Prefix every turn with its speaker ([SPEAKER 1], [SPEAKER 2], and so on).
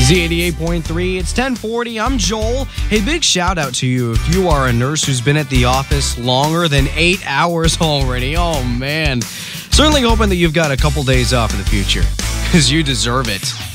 [SPEAKER 1] Z88.3, it's 1040. I'm Joel. Hey, big shout out to you if you are a nurse who's been at the office longer than 8 hours already. Oh, man. Certainly hoping that you've got a couple days off in the future, because you deserve it.